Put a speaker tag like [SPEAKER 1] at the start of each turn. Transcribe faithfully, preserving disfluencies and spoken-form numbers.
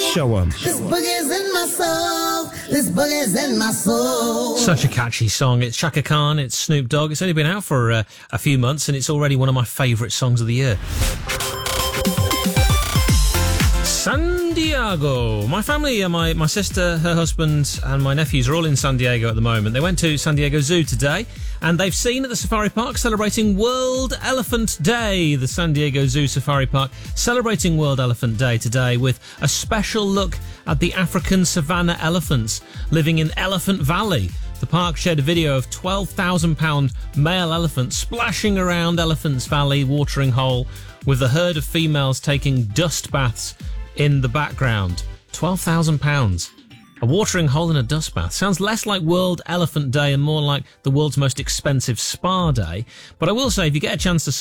[SPEAKER 1] Show 'em.
[SPEAKER 2] This boogie's in my soul. This boogie's in my soul.
[SPEAKER 3] Such a catchy song. It's Chaka Khan, it's Snoop Dogg. It's only been out for uh, a few months and it's already one of my favourite songs of the year. San Diego. My family, uh, my, my sister, her husband and my nephews are all in San Diego at the moment. They went to San Diego Zoo today and they've seen at the safari park celebrating World Elephant Day. The San Diego Zoo Safari Park celebrating World Elephant Day today with a special look at the African savanna elephants living in Elephant Valley. The park shared a video of twelve thousand pound male elephants splashing around Elephants Valley watering hole with the herd of females taking dust baths in the background. twelve thousand pounds. A watering hole in a dust bath. Sounds less like World Elephant Day and more like the world's most expensive spa day. But I will say, if you get a chance to